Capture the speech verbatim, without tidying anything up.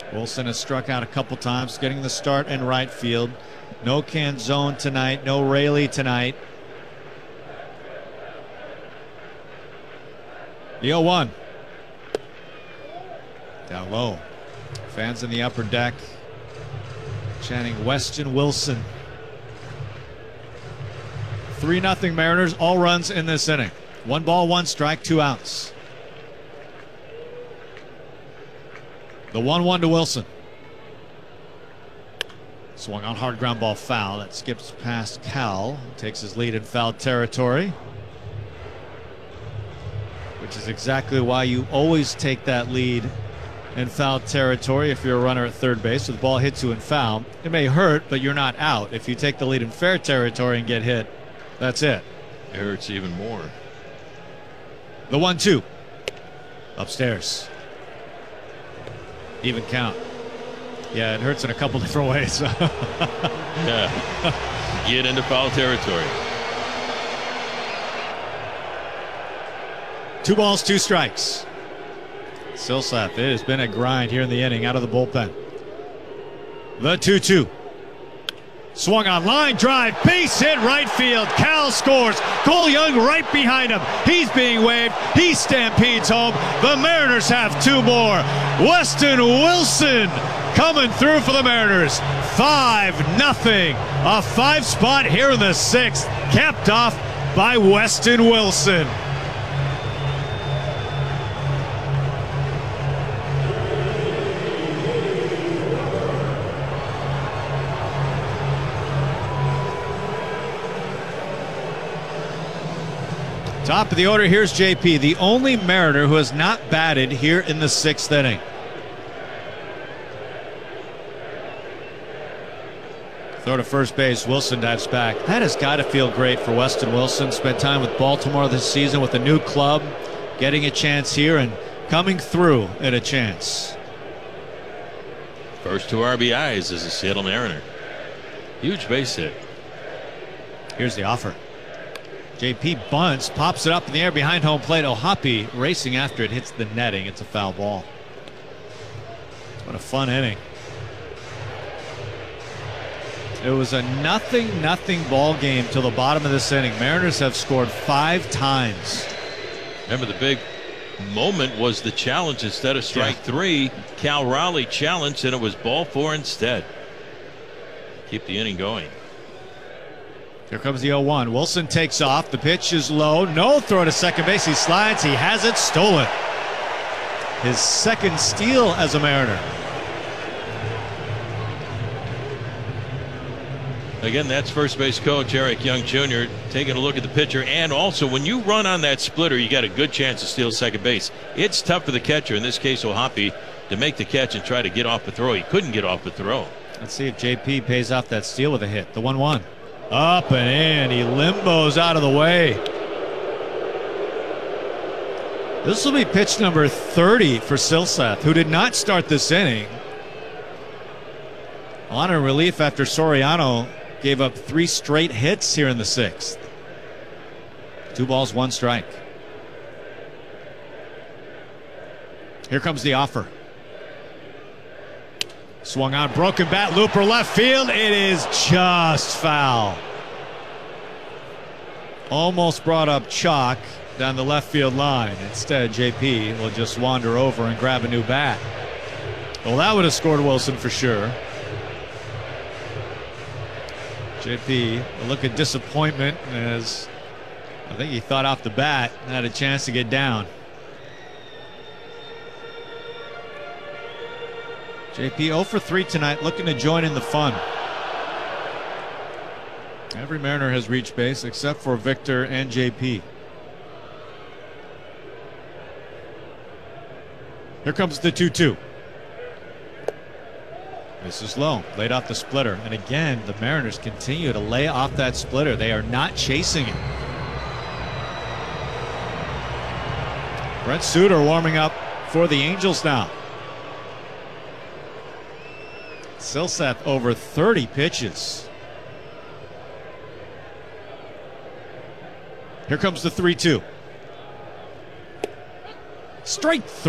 Wilson has struck out a couple times, getting the start in right field. No Canzone tonight, no Raley tonight. The oh one. Down low. Fans in the upper deck chanting Weston Wilson. three nothing Mariners, all runs in this inning. One ball, one strike, two outs. The one one to Wilson. Swung on, hard ground ball, foul. That skips past Cal. Takes his lead in foul territory, which is exactly why you always take that lead in foul territory if you're a runner at third base. So the ball hits you in foul, it may hurt, but you're not out. If you take the lead in fair territory and get hit, that's it. It hurts even more. The one two. Upstairs. Even count. Yeah, it hurts in a couple different ways. Yeah. Get into foul territory. Two balls, two strikes. Silseth, it has been a grind here in the inning out of the bullpen. The two two. Swung on, line drive, base hit, right field. Cal scores. Cole Young right behind him. He's being waved. He stampedes home. The Mariners have two more. Weston Wilson coming through for the Mariners. five nothing. A five spot here in the sixth, capped off by Weston Wilson. Top of the order, here's J P, the only Mariner who has not batted here in the sixth inning. Throw to first base, Wilson dives back. That has got to feel great for Weston Wilson. Spent time with Baltimore this season with a new club, getting a chance here and coming through at a chance. First two R B Is as a Seattle Mariner. Huge base hit. Here's the offer. J P bunts, pops it up in the air behind home plate. O'Hoppe racing after it, hits the netting. It's a foul ball. What a fun inning. It was a nothing nothing ball game till the bottom of this inning. Mariners have scored five times. Remember, the big moment was the challenge. Instead of strike yeah. three, Cal Raleigh challenged, and it was ball four instead. Keep the inning going. Here comes the oh one. Wilson takes off. The pitch is low. No throw to second base. He slides. He has it stolen. His second steal as a Mariner. Again, that's first base coach Eric Young Junior taking a look at the pitcher. And also, when you run on that splitter, you got a good chance to steal second base. It's tough for the catcher, in this case O'Hoppe, to make the catch and try to get off the throw. He couldn't get off the throw. Let's see if J P pays off that steal with a hit. The one one. Up and in. He limbos out of the way. This will be pitch number thirty for Silseth, who did not start this inning. On a relief after Soriano gave up three straight hits here in the sixth. Two balls, one strike. Here comes the offer. Swung on, broken bat, looper left field. It is just foul. Almost brought up chalk down the left field line. Instead, J P will just wander over and grab a new bat. Well, that would have scored Wilson for sure. J P, a look of disappointment as I think he thought off the bat and had a chance to get down. J P oh for three tonight, looking to join in the fun. Every Mariner has reached base except for Victor and J P. Here comes the two two. This is low, laid off the splitter. And again, the Mariners continue to lay off that splitter. They are not chasing it. Brent Suter warming up for the Angels now. Silseth over thirty pitches. Here comes the three two. Strike three.